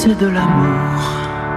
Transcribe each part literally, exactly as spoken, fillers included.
C'est de l'amour.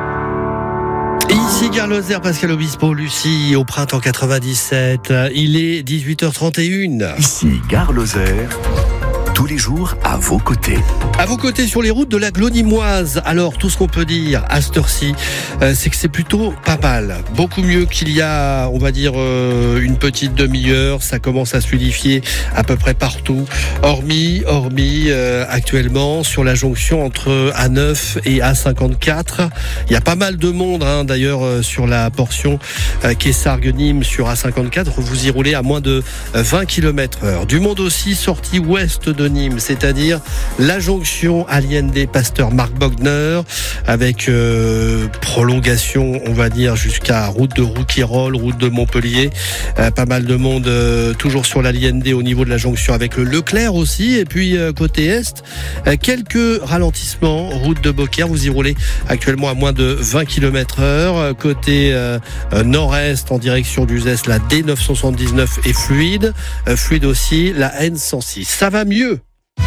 Ici Gare Lozère, Pascal Obispo, Lucie, au printemps quatre-vingt-dix-sept. Il est dix-huit heures trente et une. Ici Gare Lozère, tous les jours à vos côtés. À vos côtés sur les routes de la Glonimoise. Alors, tout ce qu'on peut dire à cette heure-ci, euh, c'est que c'est plutôt pas mal. Beaucoup mieux qu'il y a, on va dire, euh, une petite demi-heure. Ça commence à se fluidifier à peu près partout. Hormis, hormis euh, actuellement, sur la jonction entre A neuf et A cinquante-quatre. Il y a pas mal de monde, hein, d'ailleurs, euh, sur la portion euh, Quessargues-Nîmes sur A cinquante-quatre. Vous y roulez à moins de vingt kilomètres heure. Du monde aussi sorti ouest de Nîmes, c'est-à-dire la jonction Allende Pasteur Marc Bogner, avec euh, prolongation, on va dire, jusqu'à route de Rouquayrol, route de Montpellier. Euh, pas mal de monde euh, toujours sur l'Allende au niveau de la jonction avec le Leclerc aussi. Et puis euh, côté est, euh, quelques ralentissements, route de Beaucaire. Vous y roulez actuellement à moins de vingt kilomètres heure. Côté euh, nord-est, en direction du Zest, la D neuf cent soixante-dix-neuf est fluide. Euh, fluide aussi la N cent six. Ça va mieux.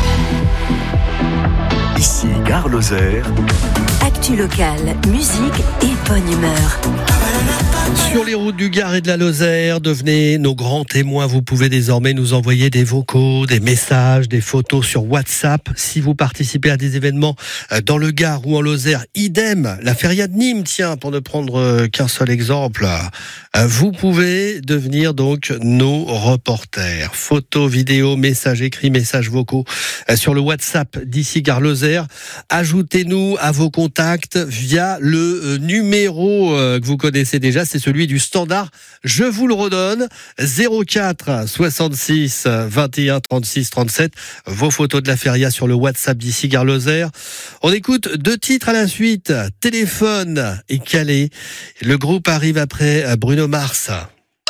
Ici Gare Lozère. Actu locale, musique et bonne humeur. Sur les routes du Gard et de la Lozère, devenez nos grands témoins. Vous pouvez désormais nous envoyer des vocaux, des messages, des photos sur WhatsApp. Si vous participez à des événements dans le Gard ou en Lozère, idem, la Feria de Nîmes, tiens, pour ne prendre qu'un seul exemple, vous pouvez devenir donc nos reporters. Photos, vidéos, messages écrits, messages vocaux sur le WhatsApp d'ici Gare Lozère. Ajoutez-nous à vos contacts via le numéro que vous connaissez déjà, c'est celui du standard. Je vous le redonne, zéro quatre soixante-six vingt et un trente-six trente-sept. Vos photos de la feria sur le WhatsApp d'ici Gare Lozère. On écoute deux titres à la suite. Téléphone et Calais. Le groupe arrive après Bruno Mars.